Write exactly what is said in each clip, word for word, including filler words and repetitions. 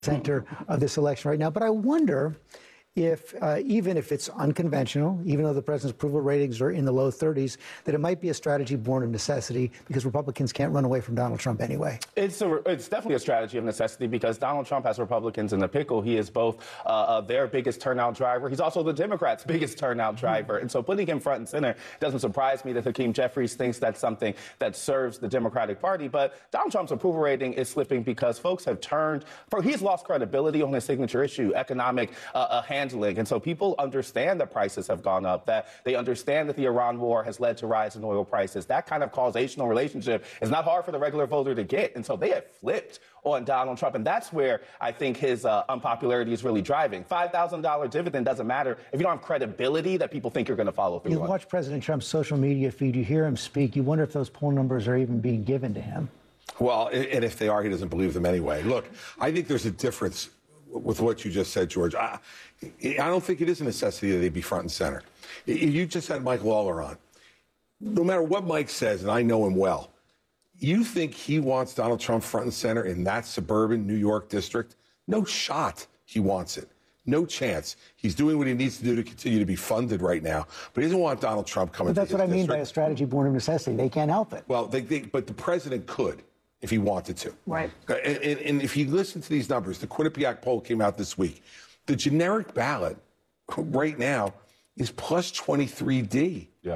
center of this election right now. But I wonder if, uh, even if it's unconventional, even though the president's approval ratings are in the low thirties, that it might be a strategy born of necessity because Republicans can't run away from Donald Trump anyway. It's a, it's definitely a strategy of necessity because Donald Trump has Republicans in the pickle. He is both uh, uh, their biggest turnout driver. He's also the Democrats' biggest turnout driver. And so putting him front and center doesn't surprise me that Hakeem Jeffries thinks that's something that serves the Democratic Party. But Donald Trump's approval rating is slipping because folks have turned, for he's lost credibility on his signature issue, economic uh, uh, handling. And so people understand that prices have gone up, that they understand that the Iran war has led to rise in oil prices. That kind of causational relationship is not hard for the regular voter to get. And so they have flipped on Donald Trump. And that's where I think his uh, unpopularity is really driving. five thousand dollars dividend doesn't matter if you don't have credibility that people think you're going to follow through You on. watch President Trump's social media feed, you hear him speak, you wonder if those poll numbers are even being given to him. Well, and if they are, he doesn't believe them anyway. Look, I think there's a difference with what you just said, George. I, I don't think it is a necessity that they be front and center. You just had Mike Lawler on. No matter what Mike says, and I know him well, you think he wants Donald Trump front and center in that suburban New York district? No shot he wants it. No chance. He's doing what he needs to do to continue to be funded right now, but he doesn't want Donald Trump coming But that's to his what I mean district. by a strategy born of necessity. They can't help it. Well, they, they, but the president could if he wanted to. Right. And, and, and if you listen to these numbers, the Quinnipiac poll came out this week. The generic ballot right now is plus twenty-three D. Yeah.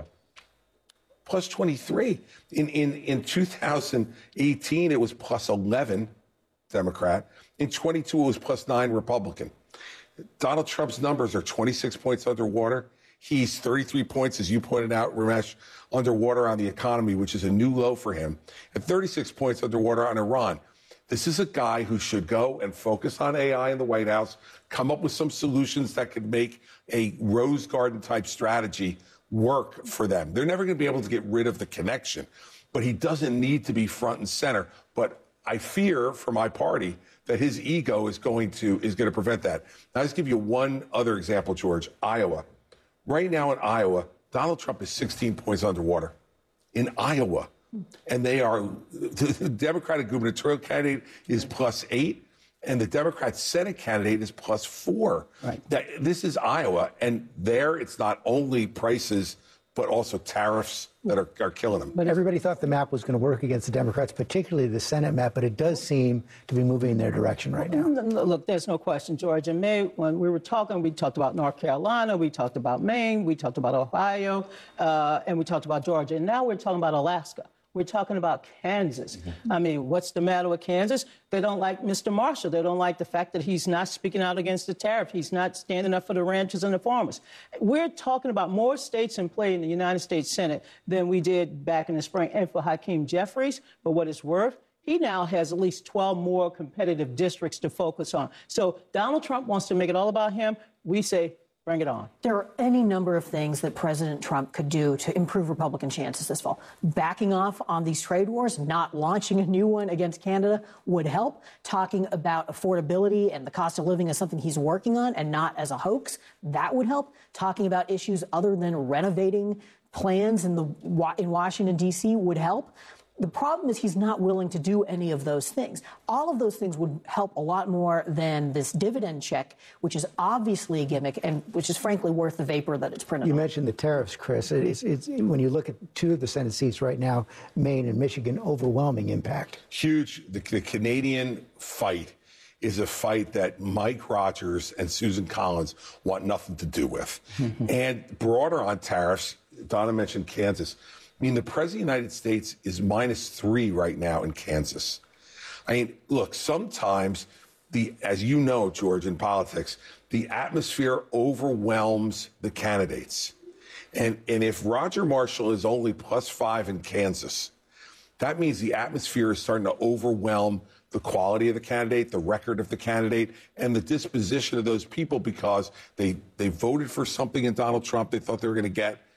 Plus twenty-three. In, in, in two thousand eighteen, it was plus eleven Democrat. In twenty-two, it was plus nine Republican. Donald Trump's numbers are twenty-six points underwater. He's thirty-three points, as you pointed out, Ramesh, underwater on the economy, which is a new low for him, and thirty-six points underwater on Iran. This is a guy who should go and focus on A I in the White House, come up with some solutions that could make a Rose Garden type strategy work for them. They're never going to be able to get rid of the connection, but he doesn't need to be front and center. But I fear for my party that his ego is going to is going to prevent that. Now, I'll just give you one other example, George. Iowa. Right now in Iowa, Donald Trump is sixteen points underwater in Iowa. And they are, the Democratic gubernatorial candidate is plus eight, and the Democrat Senate candidate is plus four. Right. That, this is Iowa, and there it's not only prices, but also tariffs that are, are killing them. But everybody thought the map was going to work against the Democrats, particularly the Senate map, but it does seem to be moving in their direction right now. Look, there's no question, George. In May, when we were talking, we talked about North Carolina, we talked about Maine, we talked about Ohio, uh, and we talked about Georgia. And now we're talking about Alaska. We're talking about Kansas. Mm-hmm. I mean, what's the matter with Kansas? They don't like Mister Marshall. They don't like the fact that he's not speaking out against the tariff. He's not standing up for the ranchers and the farmers. We're talking about more states in play in the United States Senate than we did back in the spring. And for Hakeem Jeffries, for what it's worth, he now has at least twelve more competitive districts to focus on. So Donald Trump wants to make it all about him. We say, bring it on. There are any number of things that President Trump could do to improve Republican chances this fall. Backing off on these trade wars, not launching a new one against Canada would help. Talking about affordability and the cost of living as something he's working on and not as a hoax, that would help. Talking about issues other than renovating plans in the in Washington, D C would help. The problem is he's not willing to do any of those things. All of those things would help a lot more than this dividend check, which is obviously a gimmick and which is frankly worth the vapor that it's printed You on. mentioned the tariffs, Chris. It's, it's, when you look at two of the Senate seats right now, Maine and Michigan, overwhelming impact. Huge. The, the Canadian fight is a fight that Mike Rogers and Susan Collins want nothing to do with. And broader on tariffs, Donna mentioned Kansas. I mean, the president of the United States is minus three right now in Kansas. I mean, look, sometimes, the, as you know, George, in politics, the atmosphere overwhelms the candidates. And, and if Roger Marshall is only plus five in Kansas, that means the atmosphere is starting to overwhelm the quality of the candidate, the record of the candidate, and the disposition of those people because they, they voted for something in Donald Trump they thought they were going to get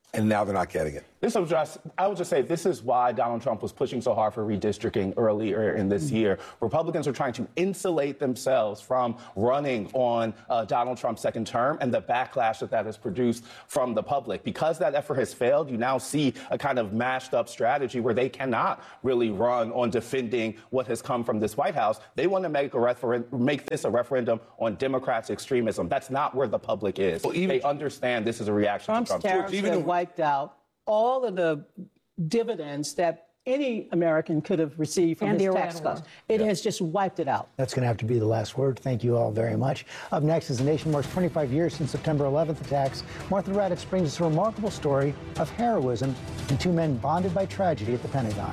and now they're not getting it. This was just, I would just say this is why Donald Trump was pushing so hard for redistricting earlier in this year. Republicans are trying to insulate themselves from running on uh, Donald Trump's second term and the backlash that that has produced from the public. Because that effort has failed, you now see a kind of mashed up strategy where they cannot really run on defending what has come from this White House. They want to make a referen- make this a referendum on Democrats' extremism. That's not where the public is. Well, even, they understand this is a reaction Trump's to Trump's tariffs even have the- wiped out all of the dividends that any American could have received from And his the tax Iran cuts. war. It has just wiped it out. That's going to have to be the last word. Thank you all very much. Up next, as the nation marks twenty-five years since September eleventh attacks, Martha Raddatz brings us a remarkable story of heroism and two men bonded by tragedy at the Pentagon.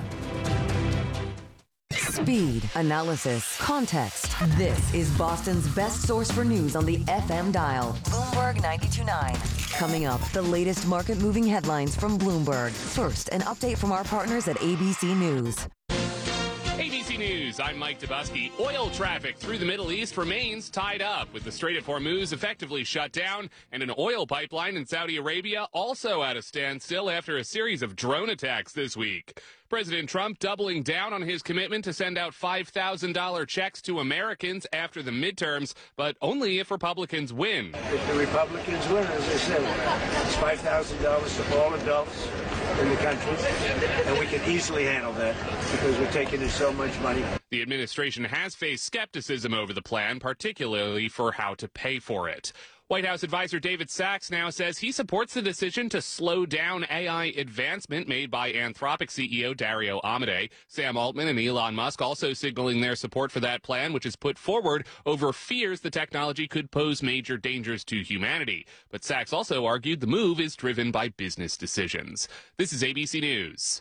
Speed, analysis, context. This is Boston's best source for news on the F M dial. Bloomberg ninety-two point nine. Coming up, the latest market-moving headlines from Bloomberg. First, an update from our partners at A B C News. A B C News, I'm Mike Dubusky. Oil traffic through the Middle East remains tied up, with the Strait of Hormuz effectively shut down and an oil pipeline in Saudi Arabia also at a standstill after a series of drone attacks this week. President Trump doubling down on his commitment to send out five thousand dollars checks to Americans after the midterms, but only if Republicans win. If the Republicans win, as I said, it's five thousand dollars to all adults in the country, and we can easily handle that because we're taking in so much money. The administration has faced skepticism over the plan, particularly for how to pay for it. White House advisor David Sachs now says he supports the decision to slow down A I advancement made by Anthropic C E O Dario Amodei. Sam Altman and Elon Musk also signaling their support for that plan, which is put forward over fears the technology could pose major dangers to humanity. But Sachs also argued the move is driven by business decisions. This is A B C News.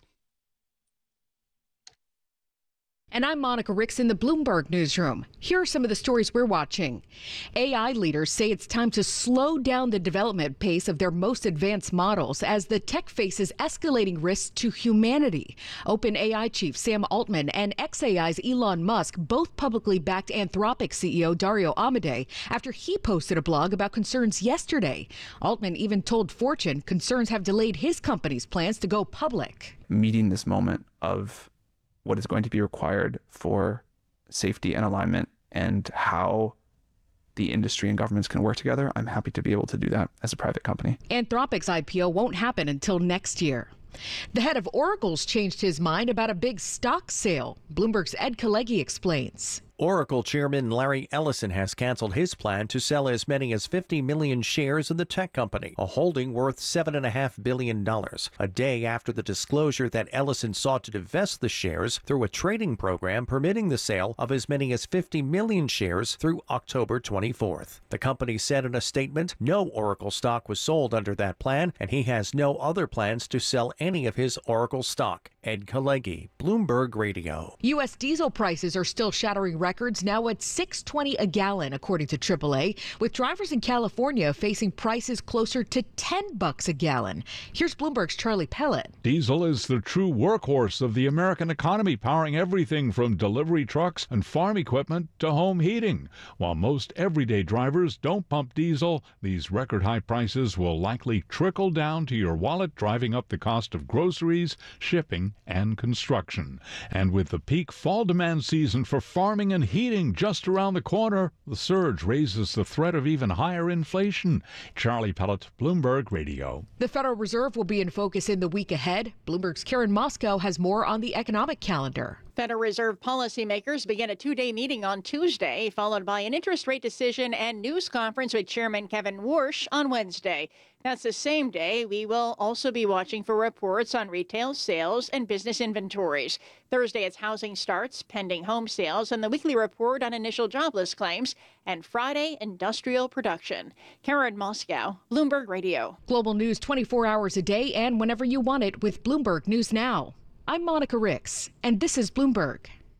And I'm Monica Ricks in the Bloomberg newsroom. Here are some of the stories we're watching. A I leaders say it's time to slow down the development pace of their most advanced models as the tech faces escalating risks to humanity. OpenAI chief Sam Altman and xAI's Elon Musk both publicly backed Anthropic C E O Dario Amodei after he posted a blog about concerns yesterday. Altman even told Fortune concerns have delayed his company's plans to go public. Meeting this moment of what is going to be required for safety and alignment and how the industry and governments can work together, I'm happy to be able to do that as a private company. Anthropic's I P O won't happen until next year. The head of Oracle's changed his mind about a big stock sale. Bloomberg's Ed Kalegi explains. Oracle chairman Larry Ellison has canceled his plan to sell as many as fifty million shares in the tech company, a holding worth seven point five billion dollars, a day after the disclosure that Ellison sought to divest the shares through a trading program permitting the sale of as many as fifty million shares through October twenty-fourth. The company said in a statement no Oracle stock was sold under that plan, and he has no other plans to sell any of his Oracle stock. Ed Kalegi, Bloomberg Radio. U S diesel prices are still shattering records, now at six twenty a gallon, according to triple A, with drivers in California facing prices closer to ten bucks a gallon. Here's Bloomberg's Charlie Pellet. Diesel is the true workhorse of the American economy, powering everything from delivery trucks and farm equipment to home heating. While most everyday drivers don't pump diesel, these record high prices will likely trickle down to your wallet, driving up the cost of groceries, shipping, and construction. And with the peak fall demand season for farming and heating just around the corner, the surge raises the threat of even higher inflation. Charlie Pellet, Bloomberg Radio. The Federal Reserve will be in focus in the week ahead. Bloomberg's Karen Moscow has more on the economic calendar. Federal Reserve policymakers begin a two-day meeting on Tuesday, followed by an interest rate decision and news conference with Chairman Kevin Warsh on Wednesday. That's the same day we will also be watching for reports on retail sales and business inventories. Thursday, it's housing starts, pending home sales, and the weekly report on initial jobless claims. And Friday, industrial production. Karen Moscow, Bloomberg Radio. Global news twenty-four hours a day and whenever you want it with Bloomberg News Now. I'm Monica Ricks, and this is Bloomberg.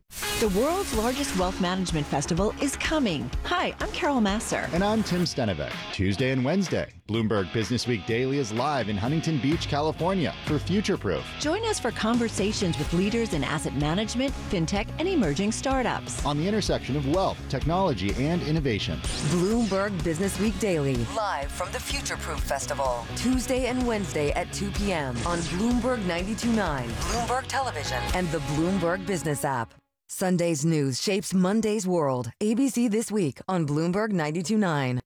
The world's largest wealth management festival is coming. Hi, I'm Carol Masser. And I'm Tim Stenevec. Tuesday and Wednesday, Bloomberg Business Week Daily is live in Huntington Beach, California for Future Proof. Join us for conversations with leaders in asset management, fintech, and emerging startups. On the intersection of wealth, technology, and innovation. Bloomberg Business Week Daily, live from the Future Proof Festival. Tuesday and Wednesday at two p.m. on Bloomberg ninety-two point nine, Bloomberg Television, and the Bloomberg Business app. Sunday's news shapes Monday's world. A B C This Week on Bloomberg ninety-two point nine.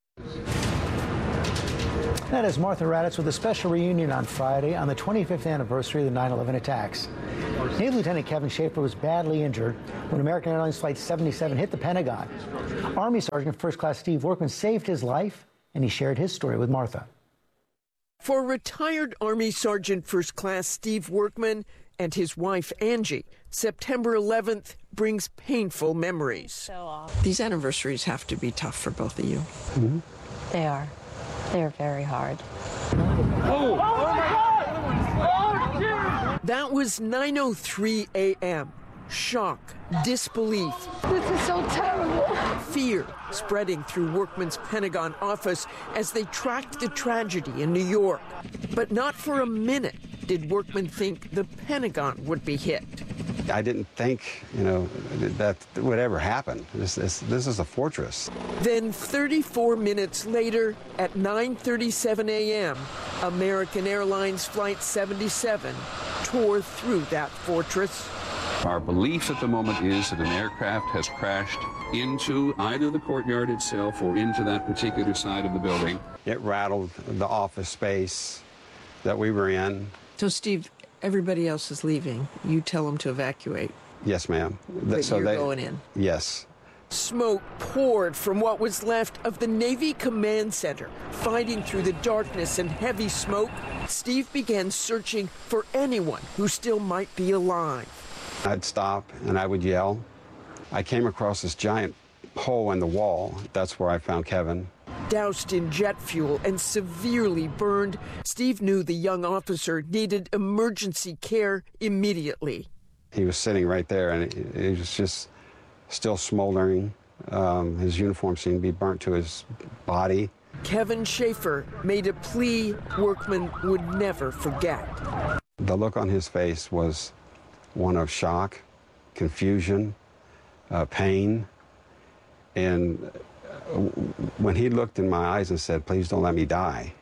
That is Martha Raddatz with a special reunion on Friday on the twenty-fifth anniversary of the nine eleven attacks. Navy Lieutenant Kevin Schaefer was badly injured when American Airlines Flight seventy-seven hit the Pentagon. Army Sergeant First Class Steve Workman saved his life, and he shared his story with Martha. For retired Army Sergeant First Class Steve Workman and his wife Angie, September eleventh brings painful memories. These anniversaries have to be tough for both of you. Mm-hmm. They are. They're very hard. Oh! Oh that was nine oh three a.m. Shock, disbelief. This is so terrible. Fear spreading through Workman's Pentagon office as they tracked the tragedy in New York. But not for a minute did Workman think the Pentagon would be hit. I didn't think, you know, that would ever happen. This, this, this is a fortress. Then thirty-four minutes later, at nine thirty-seven a.m., American Airlines Flight seventy-seven tore through that fortress. Our belief at the moment is that an aircraft has crashed into either the courtyard itself or into that particular side of the building. It rattled the office space that we were in. So, Steve, everybody else is leaving. You tell them to evacuate. Yes, ma'am. But so you're they, going in. Yes. Smoke poured from what was left of the Navy Command Center. Fighting through the darkness and heavy smoke, Steve began searching for anyone who still might be alive. I'd stop and I would yell. I came across this giant hole in the wall. That's where I found Kevin. Doused in jet fuel and severely burned, Steve knew the young officer needed emergency care immediately. He was sitting right there, and he was just still smoldering. Um, his uniform seemed to be burnt to his body. Kevin Schaefer made a plea Workman would never forget. The look on his face was one of shock, confusion, uh, pain, and when he looked in my eyes and said, "Please don't let me die,"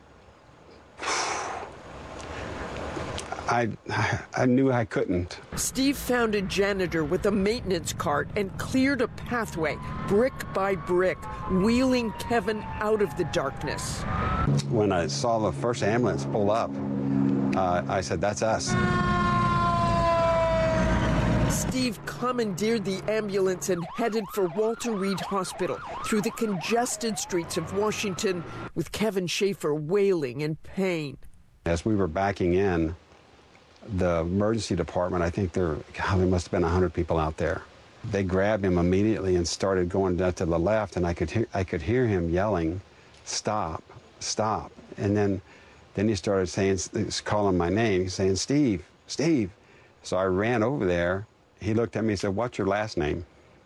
I, I knew I couldn't. Steve found a janitor with a maintenance cart and cleared a pathway, brick by brick, wheeling Kevin out of the darkness. When I saw the first ambulance pull up, uh, I said, "That's us." Steve commandeered the ambulance and headed for Walter Reed Hospital through the congested streets of Washington with Kevin Schaefer wailing in pain. As we were backing in, the emergency department, I think there, God, there must have been one hundred people out there. They grabbed him immediately and started going down to the left, and I could hear, I could hear him yelling, "Stop, stop." And then, then he started saying, calling my name, saying, "Steve, Steve." So I ran over there. He looked at me and said, "What's your last name?"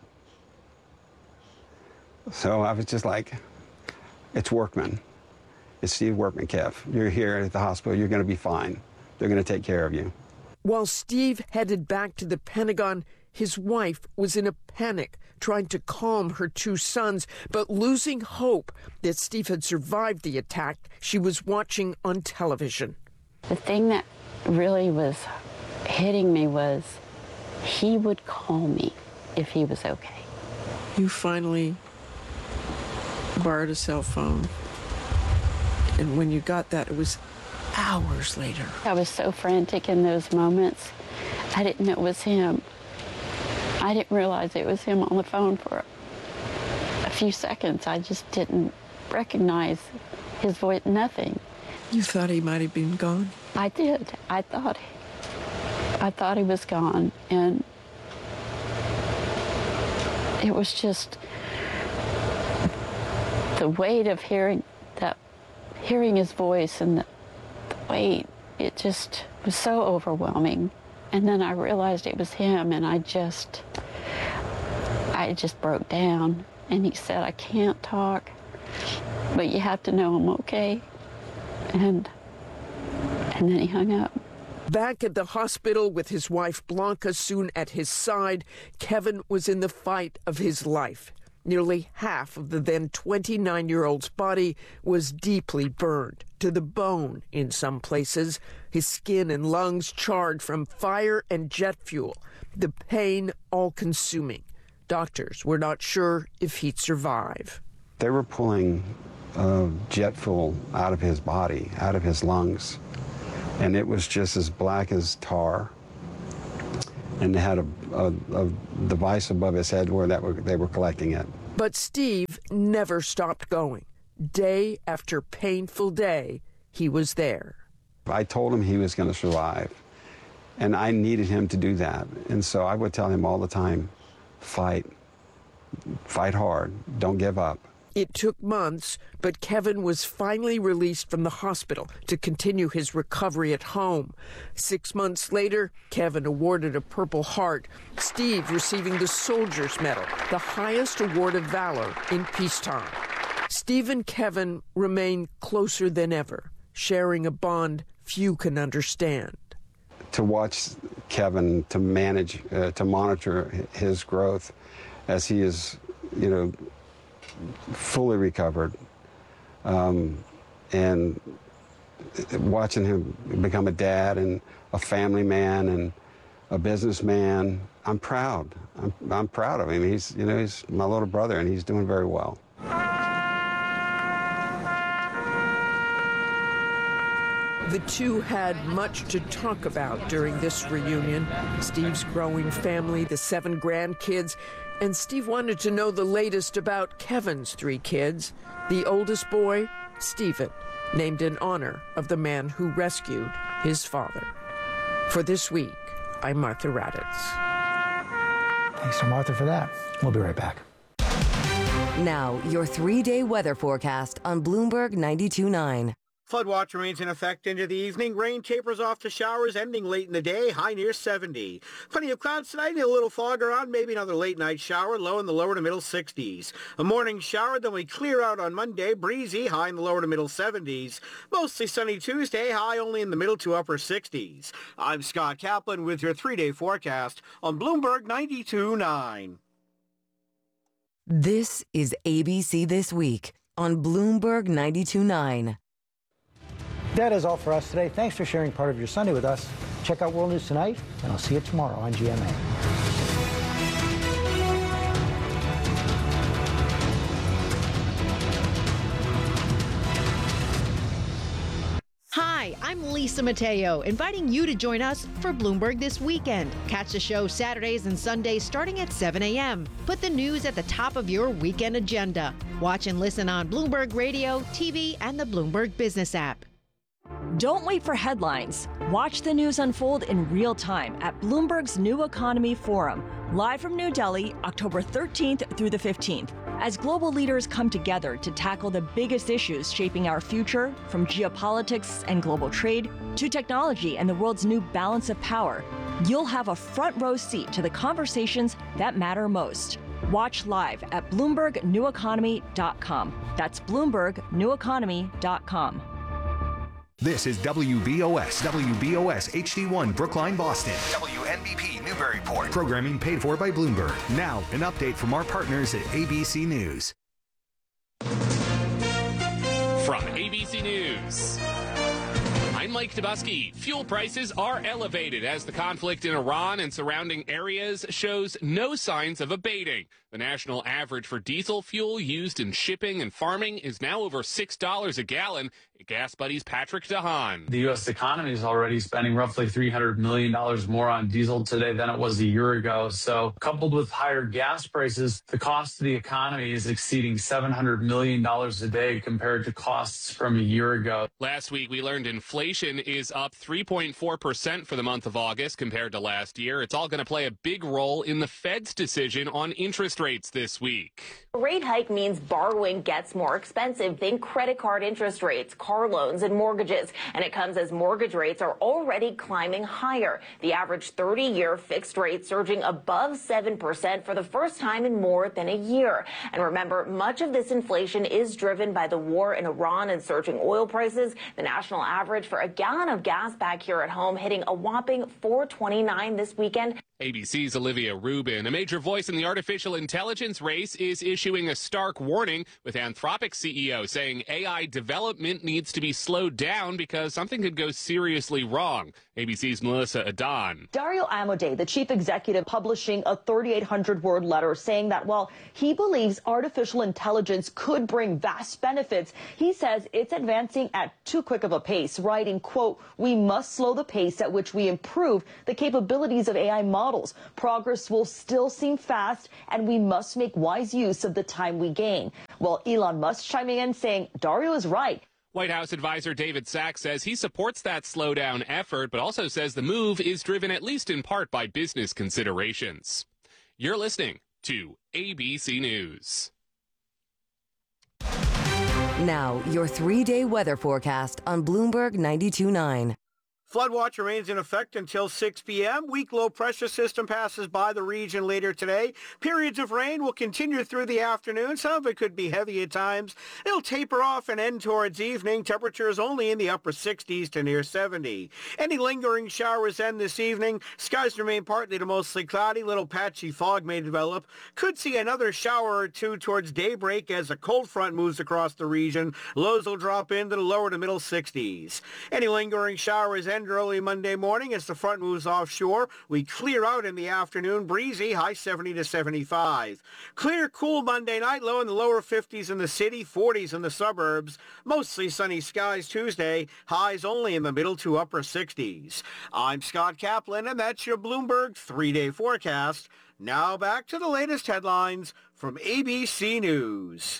So I was just like, "It's Workman. It's Steve Workman, Kev. You're here at the hospital. You're going to be fine. They're going to take care of you." While Steve headed back to the Pentagon, his wife was in a panic, trying to calm her two sons, but losing hope that Steve had survived the attack she was watching on television. The thing that really was hitting me was he would call me if he was okay. You finally borrowed a cell phone, and when you got that, it was hours later. I was so frantic in those moments. I didn't know it was him. I didn't realize it was him on the phone for a few seconds. I just didn't recognize his voice, nothing. You thought he might have been gone? I did. I thought I thought he was gone, and it was just the weight of hearing that, hearing his voice and the, the weight. It just was so overwhelming. And then I realized it was him, and I just, I just broke down, and he said, I can't talk, but you have to know I'm okay. And, and then he hung up. Back at the hospital with his wife Blanca soon at his side, Kevin was in the fight of his life. Nearly half of the then twenty-nine-year-old's body was deeply burned, to the bone in some places, his skin and lungs charred from fire and jet fuel, the pain all-consuming. Doctors were not sure if he'd survive. They were pulling uh, jet fuel out of his body, out of his lungs, and it was just as black as tar. And they had a, a, a device above his head where that were, they were collecting it. But Steve never stopped going. Day after painful day, he was there. I told him he was going to survive, and I needed him to do that. And so I would tell him all the time, fight, fight hard, don't give up. It took months, but Kevin was finally released from the hospital to continue his recovery at home. Six months later, Kevin awarded a Purple Heart, Steve receiving the Soldier's Medal, the highest award of valor in peacetime. Steve and Kevin remain closer than ever, sharing a bond few can understand. To watch Kevin, to manage, uh, to monitor his growth as he is, you know, fully recovered, um, and watching him become a dad and a family man and a businessman, I'm proud. I'm, I'm proud of him. He's, you know, he's my little brother, and he's doing very well. The two had much to talk about during this reunion. Steve's growing family, the seven grandkids, and Steve wanted to know the latest about Kevin's three kids. The oldest boy, Stephen, named in honor of the man who rescued his father. For This Week, I'm Martha Raddatz. Thanks to Martha for that. We'll be right back. Now, your three-day weather forecast on Bloomberg ninety-two point nine. Flood watch remains in effect into the evening. Rain tapers off to showers ending late in the day, high near seventy. Plenty of clouds tonight and a little fog around, maybe another late night shower, low in the lower to middle sixties. A morning shower, then we clear out on Monday, breezy, high in the lower to middle seventies. Mostly sunny Tuesday, high only in the middle to upper sixties. I'm Scott Kaplan with your three-day forecast on Bloomberg ninety-two point nine. This is A B C This Week on Bloomberg ninety-two point nine. That is all for us today. Thanks for sharing part of your Sunday with us. Check out World News Tonight, and I'll see you tomorrow on G M A. Hi, I'm Lisa Mateo, inviting you to join us for Bloomberg This Weekend. Catch the show Saturdays and Sundays starting at seven a.m. Put the news at the top of your weekend agenda. Watch and listen on Bloomberg Radio, T V, and the Bloomberg Business app. Don't wait for headlines. Watch the news unfold in real time at Bloomberg's New Economy Forum, live from New Delhi, October thirteenth through the fifteenth. As global leaders come together to tackle the biggest issues shaping our future, from geopolitics and global trade to technology and the world's new balance of power, you'll have a front row seat to the conversations that matter most. Watch live at Bloomberg New Economy dot com. That's Bloomberg New Economy dot com. This is W B O S, W B O S H D one Brookline, Boston. W N B P Newburyport. Programming paid for by Bloomberg. Now, an update from our partners at A B C News. From A B C News, I'm Mike Dubusky. Fuel prices are elevated as the conflict in Iran and surrounding areas shows no signs of abating. The national average for diesel fuel used in shipping and farming is now over six dollars a gallon. Gas Buddy's Patrick DeHaan. The U S economy is already spending roughly three hundred million dollars more on diesel today than it was a year ago. So coupled with higher gas prices, the cost to the economy is exceeding seven hundred million dollars a day compared to costs from a year ago. Last week, we learned inflation is up three point four percent for the month of August compared to last year. It's all going to play a big role in the Fed's decision on interest rates this week. A rate hike means borrowing gets more expensive than credit card interest rates. car loans and mortgages. And it comes as mortgage rates are already climbing higher. The average thirty-year fixed rate surging above seven percent for the first time in more than a year. And remember, much of this inflation is driven by the war in Iran and surging oil prices. The national average for a gallon of gas back here at home hitting a whopping four twenty-nine this weekend. A B C's Olivia Rubin, a major voice in the artificial intelligence race, is issuing a stark warning, with Anthropic's C E O saying A I development needs to be slowed down because something could go seriously wrong. A B C's Melissa Adon. Dario Amodei, the chief executive, publishing a thirty-eight hundred word letter saying that while he believes artificial intelligence could bring vast benefits, he says it's advancing at too quick of a pace, writing, quote, "We must slow the pace at which we improve the capabilities of A I models. Progress will still seem fast, and we must make wise use of the time we gain." Well, Elon Musk chiming in saying Dario is right. White House advisor David Sacks says he supports that slowdown effort, but also says the move is driven at least in part by business considerations. You're listening to A B C News. Now, your three-day weather forecast on Bloomberg ninety-two point nine. Flood watch remains in effect until six p.m. Weak low pressure system passes by the region later today. Periods of rain will continue through the afternoon. Some of it could be heavy at times. It'll taper off and end towards evening. Temperatures only in the upper sixties to near seventy. Any lingering showers end this evening. Skies remain partly to mostly cloudy. Little patchy fog may develop. Could see another shower or two towards daybreak as a cold front moves across the region. Lows will drop into the lower to middle sixties. Any lingering showers end early Monday morning as the front moves offshore. We clear out in the afternoon. Breezy, high seventy to seventy-five. Clear, cool Monday night, low in the lower fifties in the city, forties in the suburbs. Mostly sunny skies Tuesday, highs only in the middle to upper sixties. I'm Scott Kaplan, and that's your Bloomberg three-day forecast. Now back to the latest headlines from A B C News.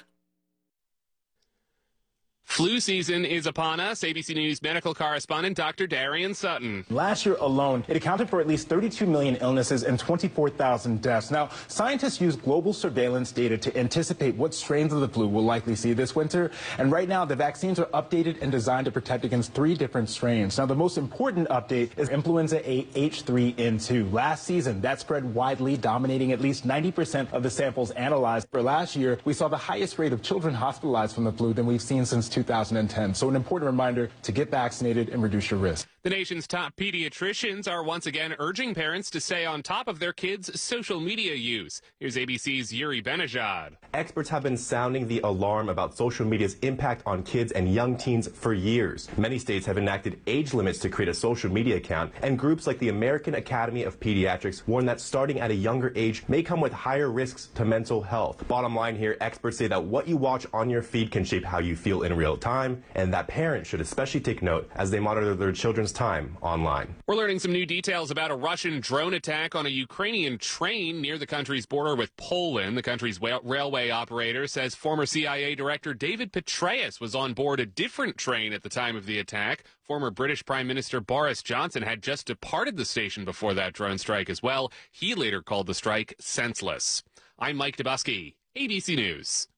Flu season is upon us. A B C News medical correspondent Doctor Darian Sutton. Last year alone, it accounted for at least thirty-two million illnesses and twenty-four thousand deaths. Now, scientists use global surveillance data to anticipate what strains of the flu we'll likely see this winter. And right now, the vaccines are updated and designed to protect against three different strains. Now, the most important update is influenza A H three N two. Last season, that spread widely, dominating at least ninety percent of the samples analyzed. For last year, we saw the highest rate of children hospitalized from the flu than we've seen since two thousand ten. So an important reminder to get vaccinated and reduce your risk. The nation's top pediatricians are once again urging parents to stay on top of their kids' social media use. Here's A B C's Yuri Benajad. Experts have been sounding the alarm about social media's impact on kids and young teens for years. Many states have enacted age limits to create a social media account, and groups like the American Academy of Pediatrics warn that starting at a younger age may come with higher risks to mental health. Bottom line here, experts say that what you watch on your feed can shape how you feel in real time, and that parents should especially take note as they monitor their children's time online. We're learning some new details about a Russian drone attack on a Ukrainian train near the country's border with Poland. The country's railway operator says former C I A Director David Petraeus was on board a different train at the time of the attack. Former British Prime Minister Boris Johnson had just departed the station before that drone strike as well. He later called the strike senseless. I'm Mike Dubusky, A B C News.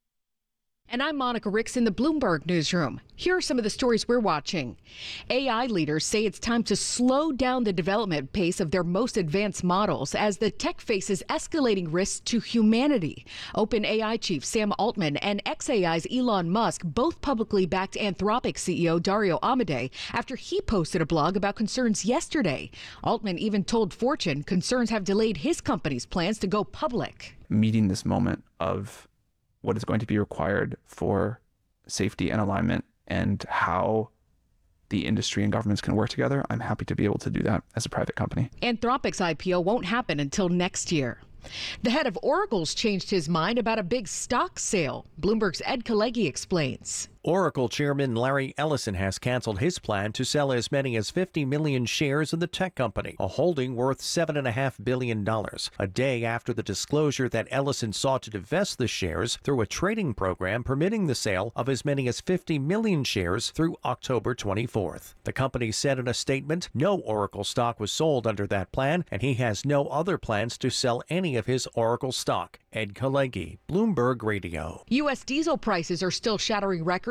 And I'm Monica Ricks in the Bloomberg newsroom. Here are some of the stories we're watching. A I leaders say it's time to slow down the development pace of their most advanced models as the tech faces escalating risks to humanity. OpenAI chief Sam Altman and xAI's Elon Musk both publicly backed Anthropic C E O Dario Amodei after he posted a blog about concerns yesterday. Altman even told Fortune concerns have delayed his company's plans to go public. Meeting this moment of what is going to be required for safety and alignment and how the industry and governments can work together, I'm happy to be able to do that as a private company. Anthropic's I P O won't happen until next year. The head of Oracle's changed his mind about a big stock sale. Bloomberg's Ed Kalegi explains. Oracle chairman Larry Ellison has canceled his plan to sell as many as fifty million shares in the tech company, a holding worth seven point five billion dollars, a day after the disclosure that Ellison sought to divest the shares through a trading program permitting the sale of as many as fifty million shares through October twenty-fourth. The company said in a statement no Oracle stock was sold under that plan, and he has no other plans to sell any of his Oracle stock. Ed Kalegi, Bloomberg Radio. U S diesel prices are still shattering records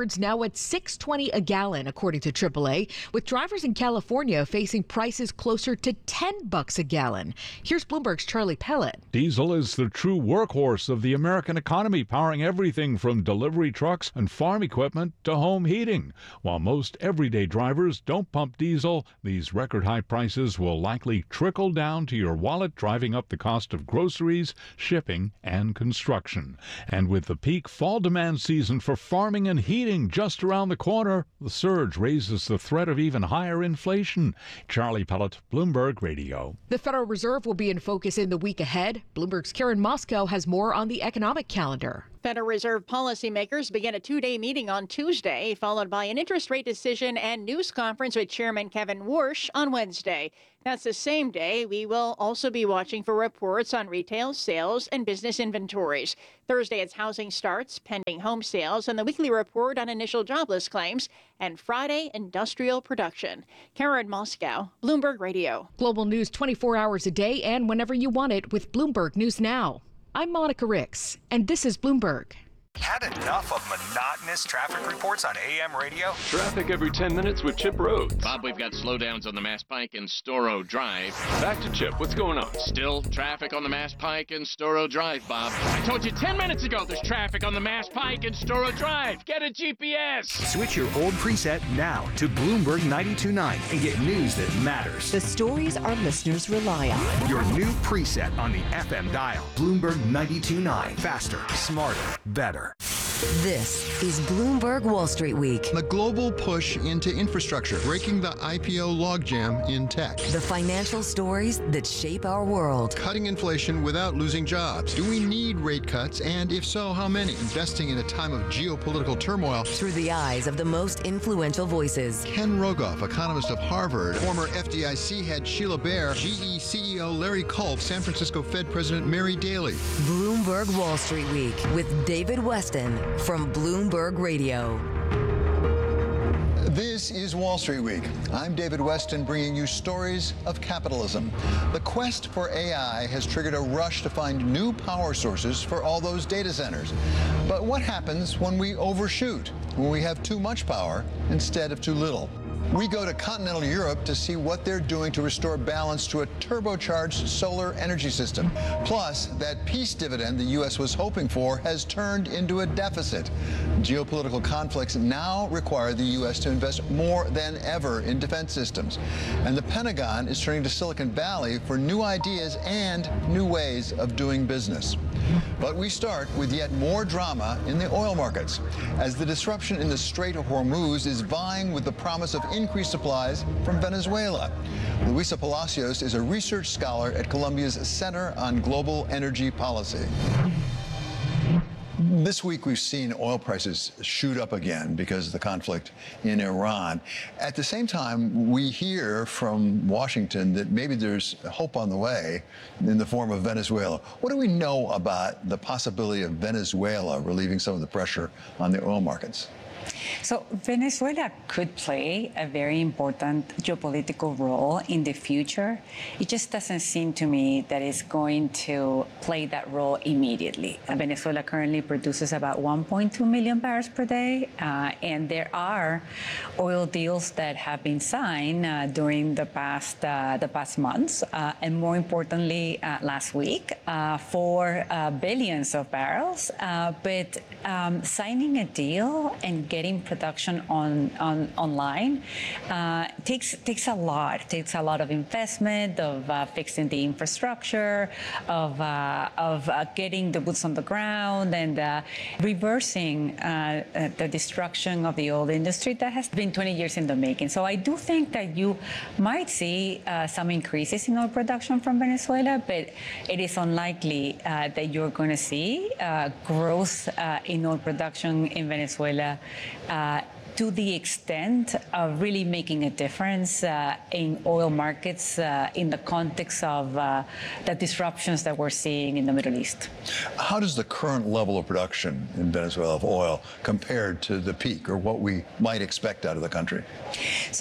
records now at six twenty a gallon, according to triple A, with drivers in California facing prices closer to ten bucks a gallon. Here's Bloomberg's Charlie Pellet. Diesel is the true workhorse of the American economy, powering everything from delivery trucks and farm equipment to home heating. While most everyday drivers don't pump diesel, these record-high prices will likely trickle down to your wallet, driving up the cost of groceries, shipping, and construction. And with the peak fall demand season for farming and heating just around the corner, the surge raises the threat of even higher inflation. Charlie Pellet, Bloomberg Radio. The Federal Reserve will be in focus in the week ahead. Bloomberg's Karen Moscow has more on the economic calendar. Federal Reserve policymakers begin a two-day meeting on Tuesday, followed by an interest rate decision and news conference with Chairman Kevin Warsh on Wednesday. That's the same day we will also be watching for reports on retail sales and business inventories. Thursday, it's housing starts, pending home sales, and the weekly report on initial jobless claims. And Friday, industrial production. Karen Moscow, Bloomberg Radio. Global news twenty-four hours a day and whenever you want it with Bloomberg News Now. I'm Monica Ricks, and this is Bloomberg. Had enough of monotonous traffic reports on A M radio? Traffic every ten minutes with Chip Rhodes. Bob, we've got slowdowns on the Mass Pike and Storrow Drive. Back to Chip. What's going on? Still traffic on the Mass Pike and Storrow Drive, Bob. I told you ten minutes ago there's traffic on the Mass Pike and Storrow Drive. Get a G P S. Switch your old preset now to Bloomberg ninety-two point nine and get news that matters. The stories our listeners rely on. Your new preset on the F M dial. Bloomberg ninety-two point nine. Faster, smarter, better. This is Bloomberg Wall Street Week. The global push into infrastructure, breaking the I P O logjam in tech. The financial stories that shape our world. Cutting inflation without losing jobs. Do we need rate cuts? And if so, how many? Investing in a time of geopolitical turmoil. Through the eyes of the most influential voices. Ken Rogoff, economist of Harvard. Former F D I C head Sheila Bair. G E C E O Larry Culp. San Francisco Fed President Mary Daly. Bloomberg Wall Street Week with David Weston from Bloomberg Radio. This is Wall Street Week. I'm David Weston, bringing you stories of capitalism. The quest for A I has triggered a rush to find new power sources for all those data centers. But what happens when we overshoot, when we have too much power instead of too little? We go to continental Europe to see what they're doing to restore balance to a turbocharged solar energy system. Plus, that peace dividend the U S was hoping for has turned into a deficit. Geopolitical conflicts now require the U S to invest more than ever in defense systems. And the Pentagon is turning to Silicon Valley for new ideas and new ways of doing business. But we start with yet more drama in the oil markets, as the disruption in the Strait of Hormuz is vying with the promise of increased supplies from Venezuela. Luisa Palacios is a research scholar at Columbia's Center on Global Energy Policy. This week, we've seen oil prices shoot up again because of the conflict in Iran. At the same time, we hear from Washington that maybe there's hope on the way in the form of Venezuela. What do we know about the possibility of Venezuela relieving some of the pressure on the oil markets? So Venezuela could play a very important geopolitical role in the future. It just doesn't seem to me that it's going to play that role immediately. Venezuela currently produces about one point two million barrels per day, uh, and there are oil deals that have been signed uh, during the past uh, the past months, uh, and more importantly, uh, last week uh, for uh, billions of barrels. Uh, but um, signing a deal and getting production on, on online uh, takes takes a lot. It takes a lot of investment, of uh, fixing the infrastructure, of uh, of uh, getting the boots on the ground, and uh, reversing uh, uh, the destruction of the oil industry that has been twenty years in the making. So I do think that you might see uh, some increases in oil production from Venezuela, but it is unlikely uh, that you're going to see uh, growth uh, in oil production in Venezuela Uh, to the extent of really making a difference uh, in oil markets uh, in the context of uh, the disruptions that we're seeing in the Middle East. How does the current level of production in Venezuela of oil compare to the peak or what we might expect out of the country? So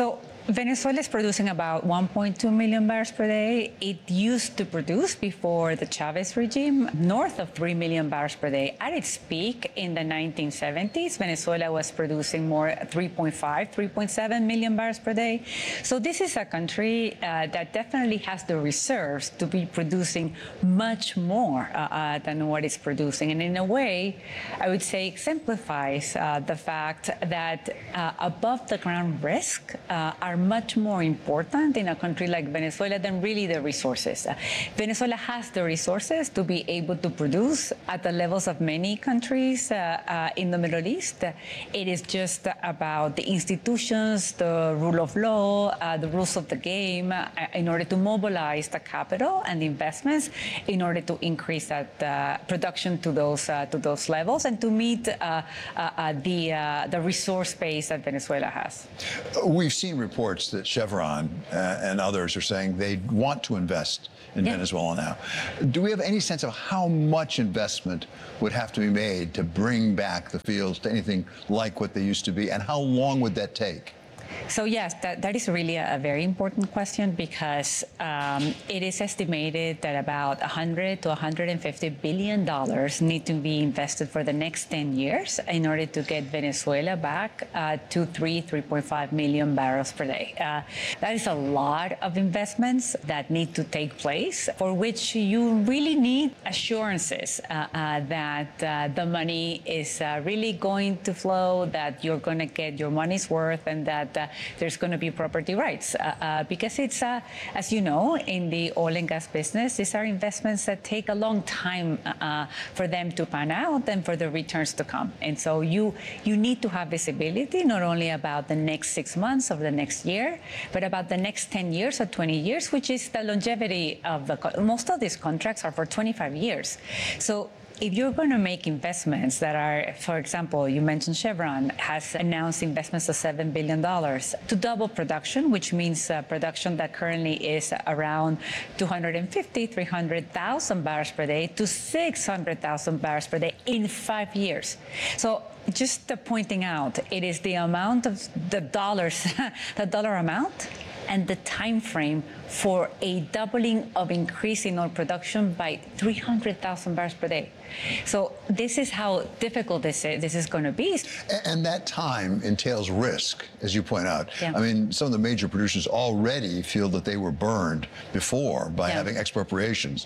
Venezuela is producing about one point two million barrels per day. It used to produce, before the Chavez regime, north of three million barrels per day. At its peak in the nineteen seventies, Venezuela was producing more three point five, three point seven million barrels per day. So this is a country uh, that definitely has the reserves to be producing much more uh, uh, than what it's producing. And in a way, I would say exemplifies uh, the fact that uh, above the ground risk uh, are much more important in a country like Venezuela than really the resources. Uh, Venezuela has the resources to be able to produce at the levels of many countries uh, uh, in the Middle East. Uh, it is just about the institutions, the rule of law, uh, the rules of the game uh, in order to mobilize the capital and the investments in order to increase that uh, production to those uh, to those levels and to meet uh, uh, uh, the uh, the resource base that Venezuela has. We've seen reports that Chevron uh, and others are saying they want to invest in yeah. Venezuela now. Do we have any sense of how much investment would have to be made to bring back the fields to anything like what they used to be, and how long would that take? So yes, that, that is really a, a very important question, because um, it is estimated that about one hundred to one hundred fifty billion dollars need to be invested for the next ten years in order to get Venezuela back uh, to three, three point five million barrels per day. Uh, that is a lot of investments that need to take place, for which you really need assurances uh, uh, that uh, the money is uh, really going to flow, that you're going to get your money's worth, and that uh, there's going to be property rights. Uh, uh, because it's, uh, as you know, in the oil and gas business, these are investments that take a long time uh, for them to pan out and for the returns to come. And so you, you need to have visibility, not only about the next six months of the next year, but about the next ten years or twenty years, which is the longevity of the, most of these contracts are for twenty-five years. So if you're going to make investments that are, for example, you mentioned Chevron has announced investments of seven billion dollars to double production, which means uh, production that currently is around two hundred fifty, three hundred thousand barrels per day to six hundred thousand barrels per day in five years. So just uh, pointing out, it is the amount of the dollars, the dollar amount, and the time frame for a doubling of increase in oil production by three hundred thousand barrels per day. So this is how difficult this is, this is going to be. And that time entails risk, as you point out. Yeah. I mean, some of the major producers already feel that they were burned before by yeah. having expropriations.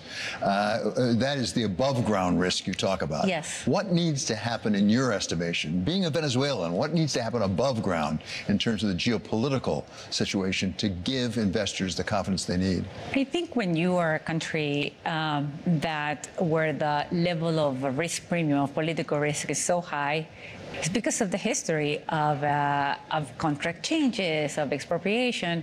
Uh, that is the above-ground risk you talk about. Yes. What needs to happen, in your estimation, being a Venezuelan, what needs to happen above ground in terms of the geopolitical situation to give investors the confidence they need? I think when you are a country um, that where the level of risk premium of political risk is so high, it's because of the history of uh, of contract changes, of expropriation.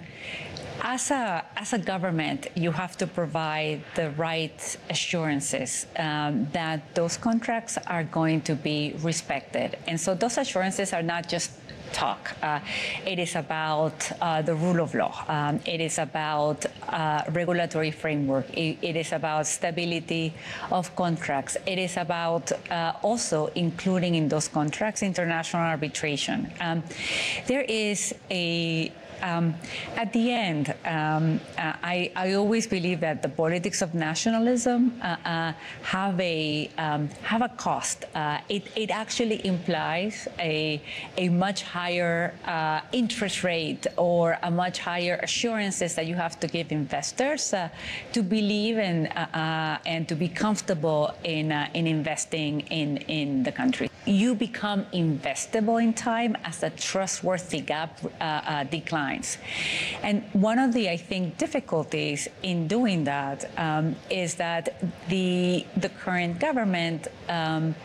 As a as a government, you have to provide the right assurances um, that those contracts are going to be respected, and so those assurances are not just talk. Uh, it is about uh, the rule of law. Um, it is about uh, regulatory framework. It, it is about stability of contracts. It is about uh, also including in those contracts international arbitration. Um, there is a Um, at the end, um, uh, I, I always believe that the politics of nationalism uh, uh, have a um, have a cost. Uh, it, it actually implies a a much higher uh, interest rate or a much higher assurances that you have to give investors uh, to believe in uh, uh, and to be comfortable in uh, in investing in in the country. You become investable in time as the trustworthy gap uh, uh, declines. And one of the, I think, difficulties in doing that um, is that the the current government um,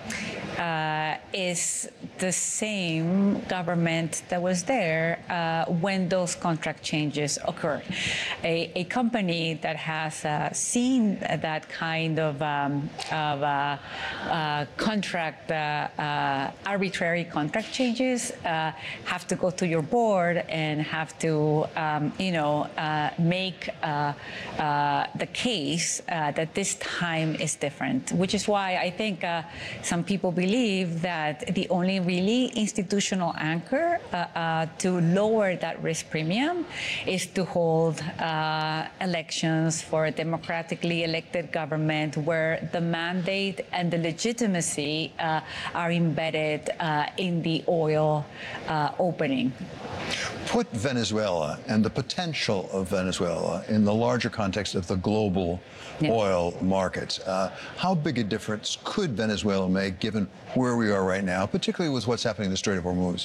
uh, is the same government that was there uh, when those contract changes occurred. A, a company that has uh, seen that kind of, um, of uh, uh, contract, uh, uh, arbitrary contract changes, uh, have to go to your board and have to, um, you know, uh, make uh, uh, the case uh, that this time is different, which is why I think uh, some people believe that the only really institutional anchor uh, uh, to lower that risk premium is to hold uh, elections for a democratically elected government where the mandate and the legitimacy uh, are embedded uh, in the oil uh, opening. Put Venezuela and the potential of Venezuela in the larger context of the global yeah. oil markets. Uh, how big a difference could Venezuela make given where we are right now, particularly with what's happening in the Strait of Hormuz?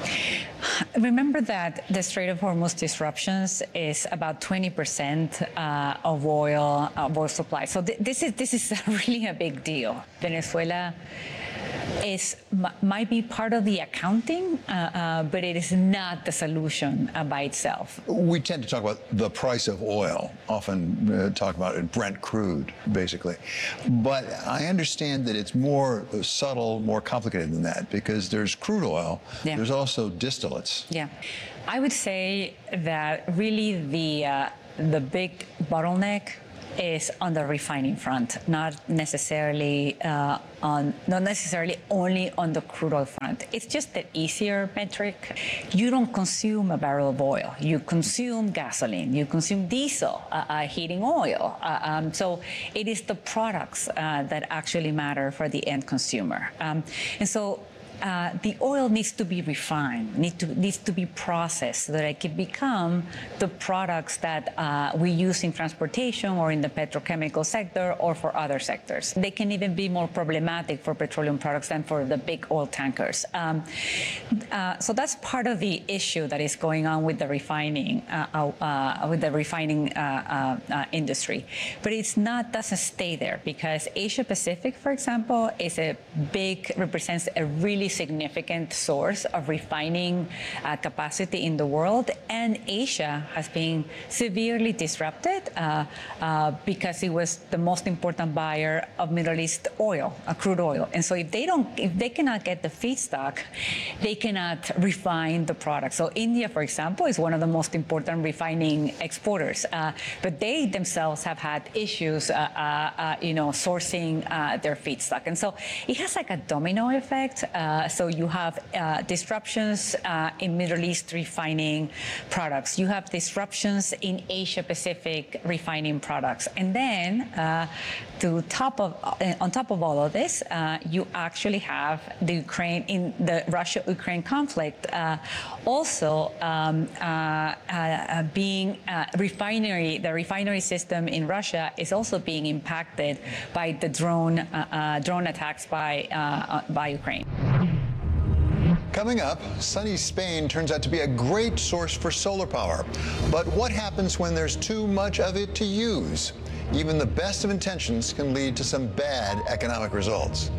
Remember that the Strait of Hormuz disruptions is about twenty percent uh, of oil, uh, oil supply. So th this is this is really a big deal. Venezuela is might be part of the accounting, uh, uh, but it is not the solution uh, by itself. We tend to talk about the price of oil, often uh, talk about it Brent crude, basically. But I understand that it's more subtle, more complicated than that, because there's crude oil, yeah. there's also distillates. Yeah, I would say that really the uh, the big bottleneck is on the refining front, not necessarily uh, on, not necessarily only on the crude oil front. It's just the easier metric. You don't consume a barrel of oil. You consume gasoline. You consume diesel, uh, uh, heating oil. Uh, um, so it is the products uh, that actually matter for the end consumer. Um, and so. Uh, the oil needs to be refined, need to, needs to be processed so that it can become the products that uh, we use in transportation or in the petrochemical sector or for other sectors. They can even be more problematic for petroleum products than for the big oil tankers. Um, uh, so that's part of the issue that is going on with the refining, uh, uh, with the refining uh, uh, uh, industry. But it's not, doesn't stay there, because Asia Pacific, for example, is a big, represents a really significant source of refining uh, capacity in the world, and Asia has been severely disrupted uh, uh, because it was the most important buyer of Middle East oil, uh, crude oil. And so if they don't, if they cannot get the feedstock, they cannot refine the product. So India, for example, is one of the most important refining exporters, uh, but they themselves have had issues, uh, uh, uh, you know, sourcing uh, their feedstock. And so it has like a domino effect. Uh, Uh, so you have uh, disruptions uh, in Middle East refining products. You have disruptions in Asia Pacific refining products. And then uh, to top of, uh, on top of all of this, uh, you actually have the Ukraine, in the Russia-Ukraine conflict, uh, also um, uh, uh, being uh, refinery, the refinery system in Russia is also being impacted by the drone, uh, uh, drone attacks by, uh, by Ukraine. Coming up, sunny Spain turns out to be a great source for solar power. But what happens when there's too much of it to use? Even the best of intentions can lead to some bad economic results.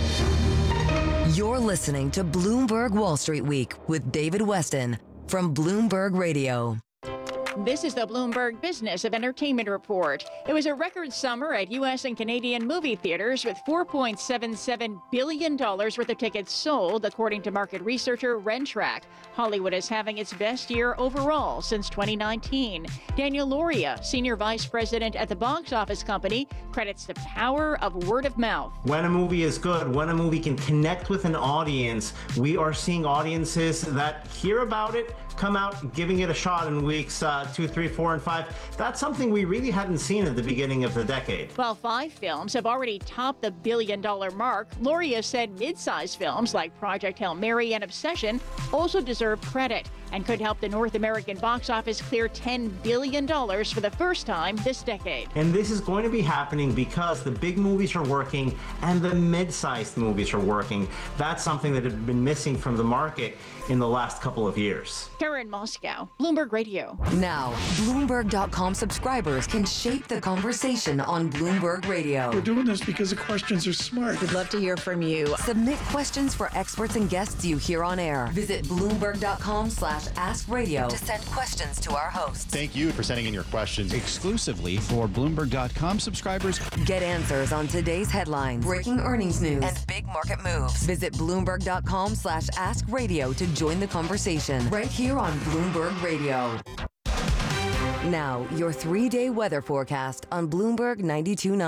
You're listening to Bloomberg Wall Street Week with David Westin from Bloomberg Radio. This is the Bloomberg Business of Entertainment Report. It was a record summer at U S and Canadian movie theaters with four point seven seven billion dollars worth of tickets sold, according to market researcher Rentrack. Hollywood is having its best year overall since twenty nineteen. Daniel Loria, Senior Vice President at the box office company, credits the power of word of mouth. When a movie is good, when a movie can connect with an audience, we are seeing audiences that hear about it, come out giving it a shot in weeks uh, two, three, four, and five. That's something we really hadn't seen at the beginning of the decade. While five films have already topped the billion dollar mark, Loria said mid-sized films like Project Hail Mary and Obsession also deserve credit and could help the North American box office clear ten billion dollars for the first time this decade. And this is going to be happening because the big movies are working and the mid-sized movies are working. That's something that had been missing from the market in the last couple of years. Karen Moscow, Bloomberg Radio. Now, Bloomberg dot com subscribers can shape the conversation on Bloomberg Radio. We're doing this because the questions are smart. We'd love to hear from you. Submit questions for experts and guests you hear on air. Visit Bloomberg dot com slash ask radio to send questions to our hosts. Thank you for sending in your questions exclusively for Bloomberg dot com subscribers. Get answers on today's headlines, breaking earnings news, and big market moves. Visit Bloomberg dot com slash ask radio to join the conversation right here on Bloomberg Radio. Now, your three-day weather forecast on Bloomberg ninety-two point nine.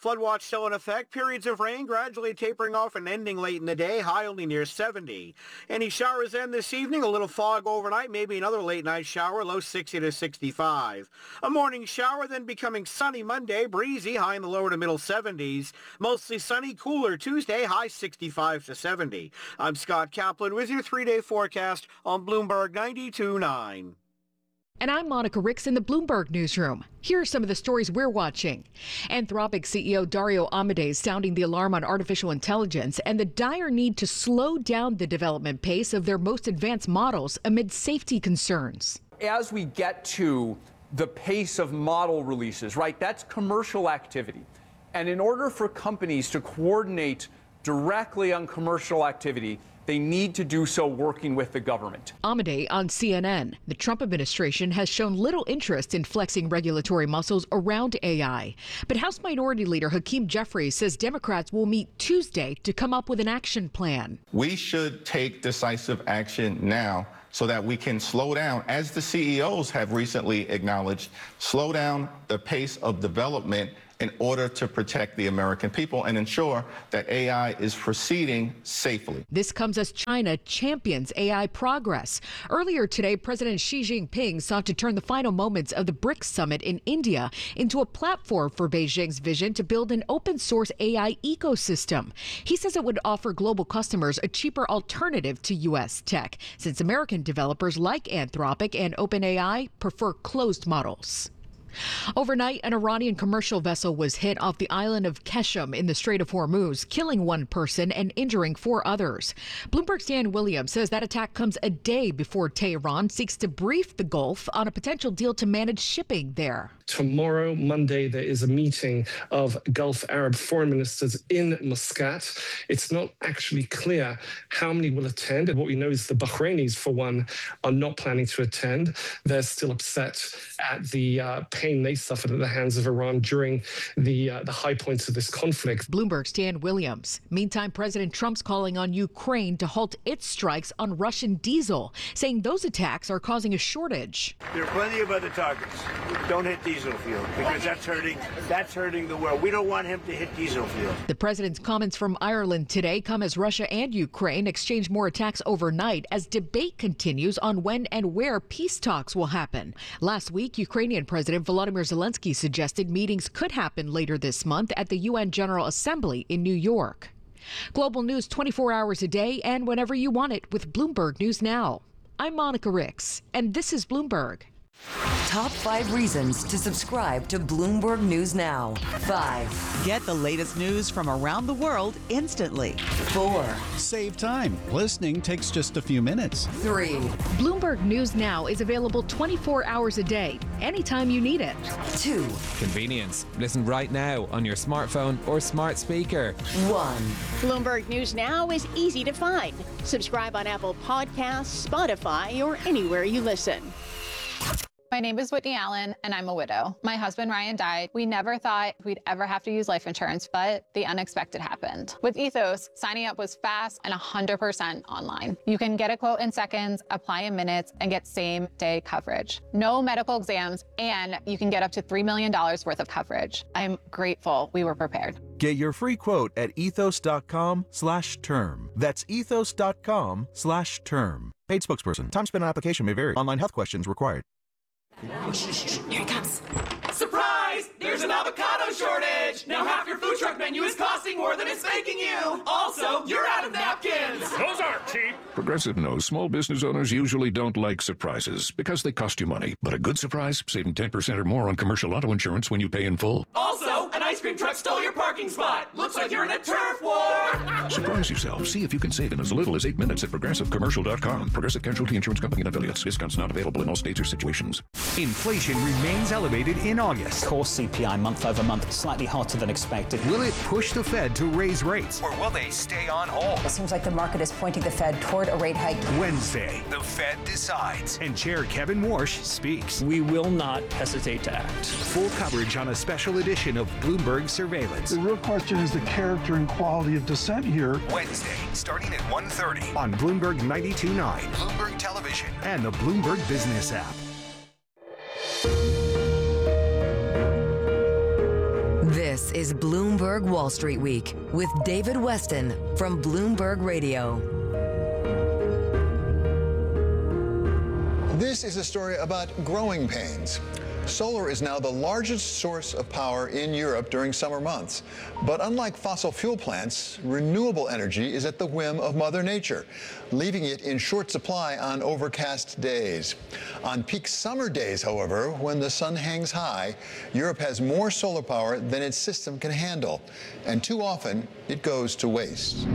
Flood watch still in effect. Periods of rain gradually tapering off and ending late in the day. High only near seventy. Any showers end this evening. A little fog overnight. Maybe another late night shower. Low sixty to sixty-five. A morning shower then becoming sunny Monday. Breezy. High in the lower to middle seventies. Mostly sunny. Cooler Tuesday. High sixty-five to seventy. I'm Scott Kaplan with your three-day forecast on Bloomberg ninety-two point nine. And I'm Monica Ricks in the Bloomberg Newsroom. Here are some of the stories we're watching. Anthropic C E O Dario Amodei sounding the alarm on artificial intelligence and the dire need to slow down the development pace of their most advanced models amid safety concerns. As we get to the pace of model releases, right, that's commercial activity. And in order for companies to coordinate directly on commercial activity, they need to do so working with the government. Amodei on C N N. The Trump administration has shown little interest in flexing regulatory muscles around A I. But House Minority Leader Hakeem Jeffries says Democrats will meet Tuesday to come up with an action plan. We should take decisive action now so that we can slow down, as the C E Os have recently acknowledged, slow down the pace of development in order to protect the American people and ensure that A I is proceeding safely. This comes as China champions A I progress. Earlier today, President Xi Jinping sought to turn the final moments of the BRICS summit in India into a platform for Beijing's vision to build an open source A I ecosystem. He says it would offer global customers a cheaper alternative to U S tech, since American developers like Anthropic and OpenAI prefer closed models. Overnight, an Iranian commercial vessel was hit off the island of Keshem in the Strait of Hormuz, killing one person and injuring four others. Bloomberg's Dan Williams says that attack comes a day before Tehran seeks to brief the Gulf on a potential deal to manage shipping there. Tomorrow, Monday, there is a meeting of Gulf Arab foreign ministers in Muscat. It's not actually clear how many will attend. And what we know is the Bahrainis, for one, are not planning to attend. They're still upset at the uh, pain they suffered at the hands of Iran during the uh, the high points of this conflict. Bloomberg's Dan Williams. Meantime, President Trump's calling on Ukraine to halt its strikes on Russian diesel, saying those attacks are causing a shortage. There are plenty of other targets. Don't hit diesel fuel because that's hurting. That's hurting the world. We don't want him to hit diesel fuel. The president's comments from Ireland today come as Russia and Ukraine exchange more attacks overnight as debate continues on when and where peace talks will happen. Last week, Ukrainian President Volodymyr Zelensky suggested meetings could happen later this month at the U N General Assembly in New York. Global news twenty-four hours a day and whenever you want it with Bloomberg News Now. I'm Monica Ricks, and this is Bloomberg. Top five reasons to subscribe to Bloomberg News Now. Five. Get the latest news from around the world instantly. Four. Save time. Listening takes just a few minutes. Three. Bloomberg News Now is available twenty-four hours a day, anytime you need it. Two. Convenience. Listen right now on your smartphone or smart speaker. One. Bloomberg News Now is easy to find. Subscribe on Apple Podcasts, Spotify, or anywhere you listen. My name is Whitney Allen, and I'm a widow. My husband, Ryan, died. We never thought we'd ever have to use life insurance, but the unexpected happened. With Ethos, signing up was fast and one hundred percent online. You can get a quote in seconds, apply in minutes, and get same-day coverage. No medical exams, and you can get up to three million dollars worth of coverage. I'm grateful we were prepared. Get your free quote at ethos.com slash term. That's ethos.com slash term. Paid spokesperson. Time spent on application may vary. Online health questions required. Here it comes. Surprise! There's an avocado shortage! Now half your food truck menu is costing more than it's making you! Also, you're out of napkins! Those aren't cheap! Progressive knows small business owners usually don't like surprises because they cost you money. But a good surprise, saving ten percent or more on commercial auto insurance when you pay in full. Also, an ice cream truck stole your parking spot! Looks like you're in a turf war! Surprise yourself. See if you can save in as little as eight minutes at progressive commercial dot com. Progressive Casualty Insurance Company and affiliates. Discounts not available in all states or situations. Inflation remains elevated in August. Core C P I month over month slightly hotter than expected. Will it push the Fed to raise rates? Or will they stay on hold? It seems like the market is pointing the Fed toward a rate hike. Wednesday, the Fed decides. And Chair Kevin Warsh speaks. We will not hesitate to act. Full coverage on a special edition of Bloomberg Surveillance. The real question is the character and quality of dissent here. Wednesday, starting at one thirty on Bloomberg ninety-two point nine, Bloomberg Television, and the Bloomberg Business app. This is Bloomberg Wall Street Week with David Weston from Bloomberg Radio. This is a story about growing pains. Solar is now the largest source of power in Europe during summer months. But unlike fossil fuel plants, renewable energy is at the whim of Mother Nature, leaving it in short supply on overcast days. On peak summer days, however, when the sun hangs high, Europe has more solar power than its system can handle. And too often, it goes to waste.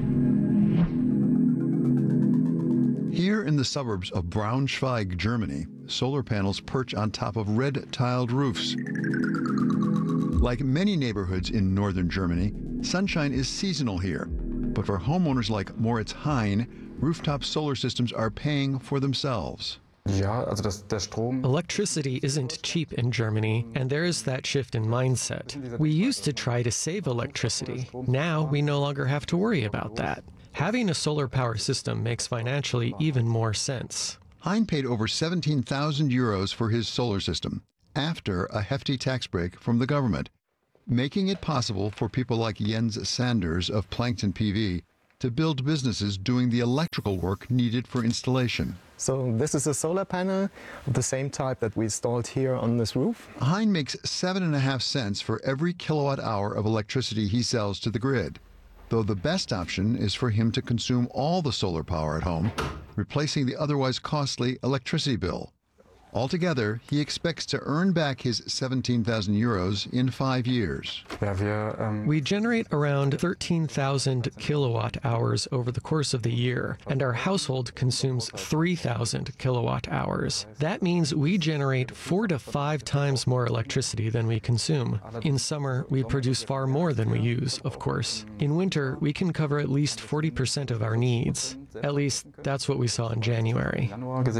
Here in the suburbs of Braunschweig, Germany, solar panels perch on top of red-tiled roofs. Like many neighborhoods in northern Germany, sunshine is seasonal here. But for homeowners like Moritz Hein, rooftop solar systems are paying for themselves. Electricity isn't cheap in Germany, and there is that shift in mindset. We used to try to save electricity. Now we no longer have to worry about that. Having a solar power system makes financially even more sense. Hein paid over seventeen thousand euros for his solar system, after a hefty tax break from the government, making it possible for people like Jens Sanders of Plankton P V to build businesses doing the electrical work needed for installation. So this is a solar panel of the same type that we installed here on this roof. Hein makes seven and a half cents for every kilowatt hour of electricity he sells to the grid, though the best option is for him to consume all the solar power at home, replacing the otherwise costly electricity bill. Altogether, he expects to earn back his seventeen thousand euros in five years. We generate around thirteen thousand kilowatt hours over the course of the year, and our household consumes three thousand kilowatt hours. That means we generate four to five times more electricity than we consume. In summer, we produce far more than we use, of course. In winter, we can cover at least forty percent of our needs. At least, that's what we saw in January.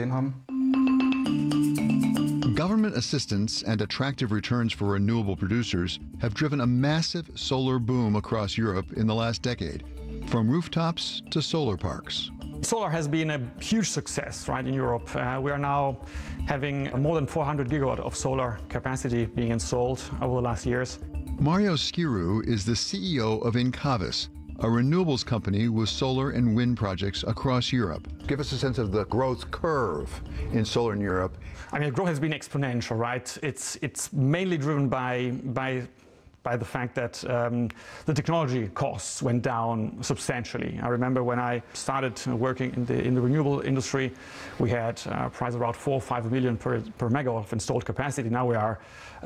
Government assistance and attractive returns for renewable producers have driven a massive solar boom across Europe in the last decade, from rooftops to solar parks. Solar has been a huge success, right, in Europe. Uh, we are now having more than four hundred gigawatt of solar capacity being installed over the last years. Mario Schiru is the C E O of Incavis, a renewables company with solar and wind projects across Europe. Give us a sense of the growth curve in solar in Europe. I mean, growth has been exponential, right? It's it's mainly driven by by by the fact that um, the technology costs went down substantially. I remember when I started working in the in the renewable industry, we had a price of about four or five million per per megawatt of installed capacity. Now we are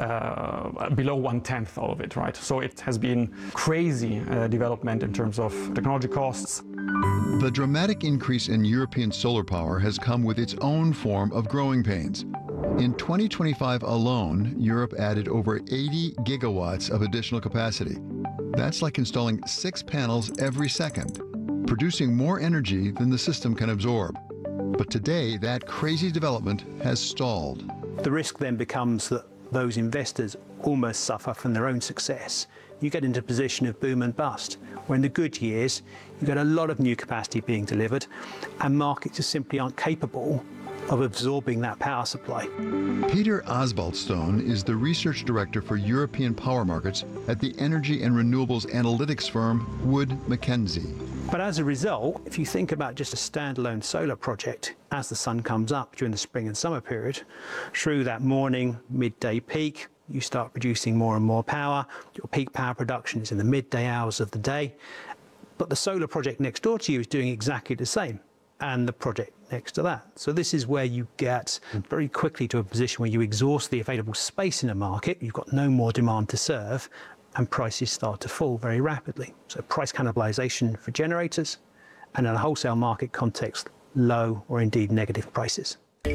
uh, below one tenth of it, right? So it has been crazy uh, development in terms of technology costs. The dramatic increase in European solar power has come with its own form of growing pains. In twenty twenty-five alone, Europe added over eighty gigawatts of additional capacity. That's like installing six panels every second, producing more energy than the system can absorb. But today, that crazy development has stalled. The risk then becomes that those investors almost suffer from their own success. You get into a position of boom and bust, where in the good years, you get a lot of new capacity being delivered, and markets just simply aren't capable of absorbing that power supply. Peter Osbaldstone is the research director for European power markets at the energy and renewables analytics firm Wood Mackenzie. But as a result, if you think about just a standalone solar project, as the sun comes up during the spring and summer period, through that morning, midday peak, you start producing more and more power. Your peak power production is in the midday hours of the day. But the solar project next door to you is doing exactly the same, and the project next to that. So this is where you get very quickly to a position where you exhaust the available space in a market, you've got no more demand to serve, and prices start to fall very rapidly. So price cannibalization for generators, and in a wholesale market context, low or indeed negative prices.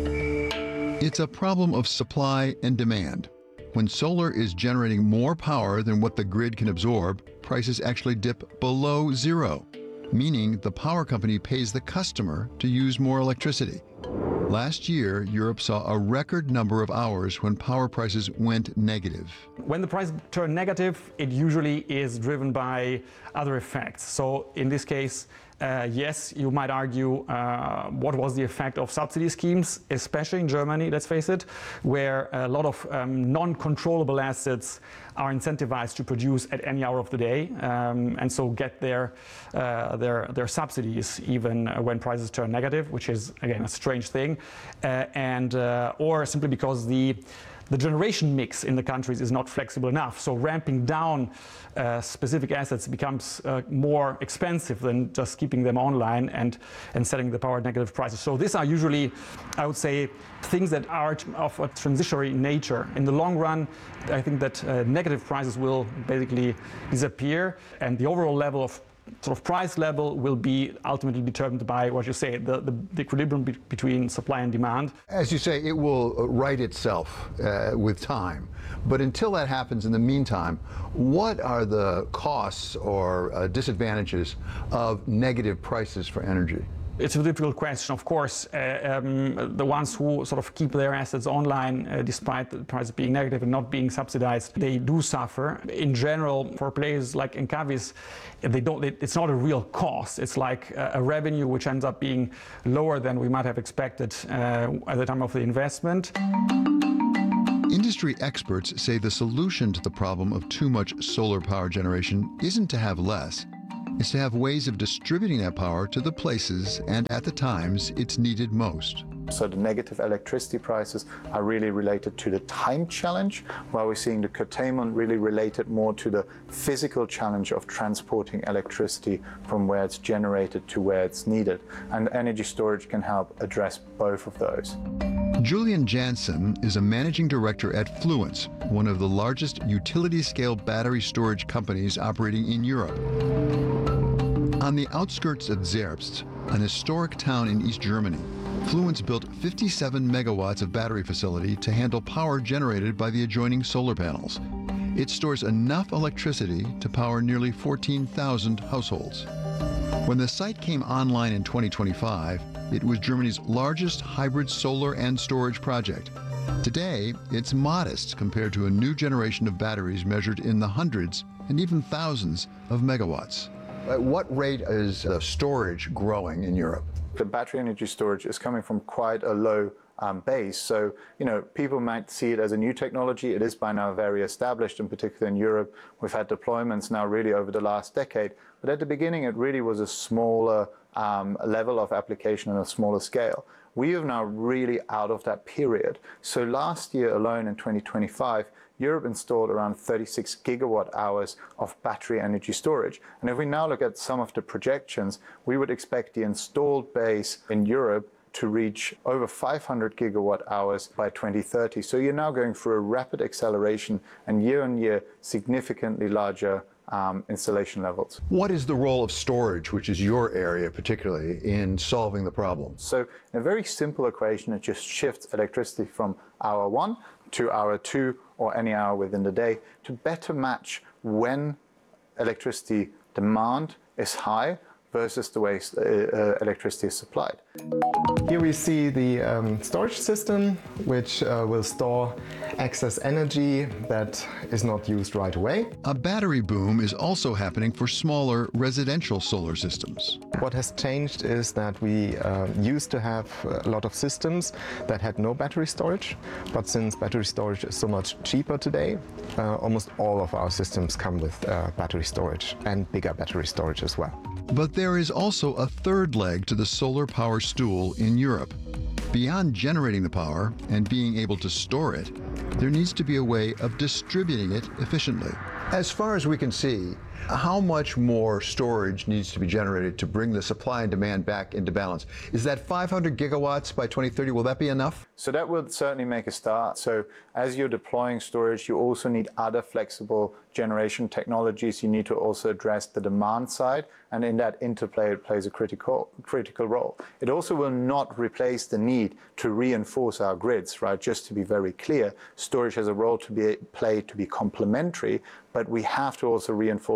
It's a problem of supply and demand. When solar is generating more power than what the grid can absorb, prices actually dip below zero, meaning the power company pays the customer to use more electricity. Last year, Europe saw a record number of hours when power prices went negative. When the price turns negative, it usually is driven by other effects. So in this case, Uh, yes, you might argue uh, what was the effect of subsidy schemes, especially in Germany, let's face it, where a lot of um, non-controllable assets are incentivized to produce at any hour of the day, um, and so get their, uh, their, their subsidies even uh, when prices turn negative, which is, again, a strange thing, uh, and uh, or simply because the The generation mix in the countries is not flexible enough. So ramping down uh, specific assets becomes uh, more expensive than just keeping them online and, and setting the power at negative prices. So these are usually, I would say, things that are of a transitory nature. In the long run, I think that uh, negative prices will basically disappear, and the overall level of sort of price level will be ultimately determined by what you say, the, the, the equilibrium be between supply and demand. As you say, it will right itself uh, with time. But until that happens, in the meantime, what are the costs or uh, disadvantages of negative prices for energy? It's a difficult question. Of course, uh, um, the ones who sort of keep their assets online, uh, despite the price being negative and not being subsidized, they do suffer. In general, for players like Encavis, they don't. They, it's not a real cost. It's like a, a revenue which ends up being lower than we might have expected uh, at the time of the investment. Industry experts say the solution to the problem of too much solar power generation isn't to have less. Is to have ways of distributing that power to the places and at the times it's needed most. So the negative electricity prices are really related to the time challenge, while we're seeing the curtailment really related more to the physical challenge of transporting electricity from where it's generated to where it's needed. And energy storage can help address both of those. Julian Jansen is a managing director at Fluence, one of the largest utility-scale battery storage companies operating in Europe. On the outskirts of Zerbst, an historic town in East Germany, Fluence built fifty-seven megawatts of battery facility to handle power generated by the adjoining solar panels. It stores enough electricity to power nearly fourteen thousand households. When the site came online in twenty twenty-five, it was Germany's largest hybrid solar and storage project. Today, it's modest compared to a new generation of batteries measured in the hundreds and even thousands of megawatts. At what rate is the storage growing in Europe? The battery energy storage is coming from quite a low um, base. So, you know, people might see it as a new technology. It is by now very established, in particular in Europe. We've had deployments now really over the last decade. But at the beginning, it really was a smaller um, level of application and a smaller scale. We are now really out of that period. So last year alone in twenty twenty-five, Europe installed around thirty-six gigawatt hours of battery energy storage. And if we now look at some of the projections, we would expect the installed base in Europe to reach over five hundred gigawatt hours by twenty thirty. So you're now going through a rapid acceleration and year on year significantly larger um, installation levels. What is the role of storage, which is your area particularly, in solving the problem? So in a very simple equation, it just shifts electricity from hour one to hour two or any hour within the day to better match when electricity demand is high versus the way uh, uh, electricity is supplied. Here we see the um, storage system, which uh, will store excess energy that is not used right away. A battery boom is also happening for smaller residential solar systems. What has changed is that we uh, used to have a lot of systems that had no battery storage, but since battery storage is so much cheaper today, uh, almost all of our systems come with uh, battery storage and bigger battery storage as well. But there is also a third leg to the solar power stool in Europe. Beyond generating the power and being able to store it, there needs to be a way of distributing it efficiently. As far as we can see, how much more storage needs to be generated to bring the supply and demand back into balance? Is that five hundred gigawatts by twenty thirty? Will that be enough? So that would certainly make a start. So as you're deploying storage, you also need other flexible generation technologies. You need to also address the demand side, and in that interplay, it plays a critical critical role. It also will not replace the need to reinforce our grids, right? Just to be very clear, storage has a role to be play to be complementary, but we have to also reinforce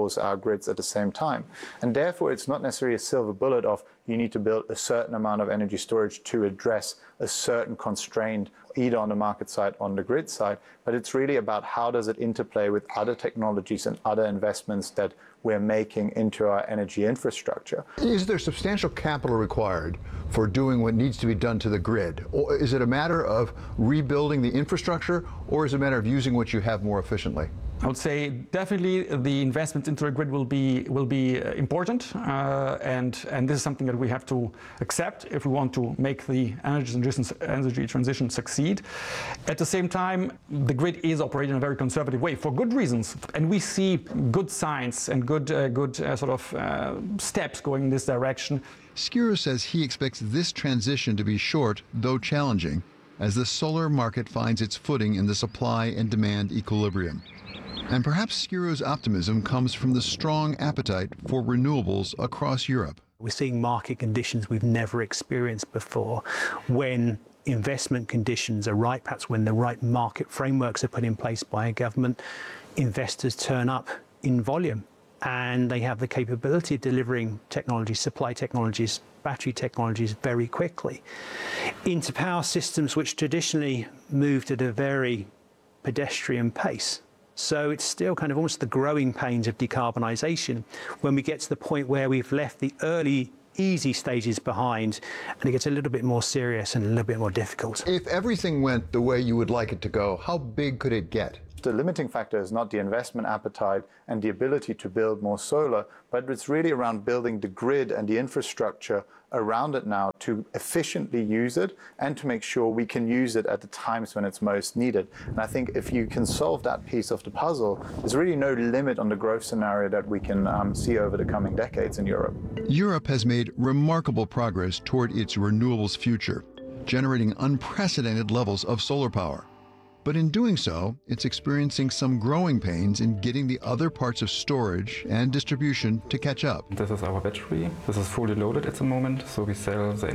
resource our grids at the same time. And therefore, it's not necessarily a silver bullet of you need to build a certain amount of energy storage to address a certain constraint, either on the market side or on the grid side, but it's really about how does it interplay with other technologies and other investments that we're making into our energy infrastructure. Is there substantial capital required for doing what needs to be done to the grid? Or is it a matter of rebuilding the infrastructure, or is it a matter of using what you have more efficiently? I would say definitely the investment into the grid will be will be important, uh, and and this is something that we have to accept if we want to make the energy transition, energy transition succeed. At the same time, the grid is operating in a very conservative way for good reasons, and we see good signs and good uh, good uh, sort of uh, steps going in this direction. Skiro says he expects this transition to be short, though challenging, as the solar market finds its footing in the supply and demand equilibrium. And perhaps Skiro's optimism comes from the strong appetite for renewables across Europe. We're seeing market conditions we've never experienced before. When investment conditions are right, perhaps when the right market frameworks are put in place by a government, investors turn up in volume, and they have the capability of delivering technologies, supply technologies, battery technologies very quickly into power systems which traditionally moved at a very pedestrian pace. So it's still kind of almost the growing pains of decarbonisation when we get to the point where we've left the early, easy stages behind and it gets a little bit more serious and a little bit more difficult. If everything went the way you would like it to go, how big could it get? The limiting factor is not the investment appetite and the ability to build more solar, but it's really around building the grid and the infrastructure around it now to efficiently use it and to make sure we can use it at the times when it's most needed. And I think if you can solve that piece of the puzzle, there's really no limit on the growth scenario that we can um, see over the coming decades in Europe. Europe has made remarkable progress toward its renewables future, generating unprecedented levels of solar power. But in doing so, it's experiencing some growing pains in getting the other parts of storage and distribution to catch up. This is our battery. This is fully loaded at the moment, so we sell the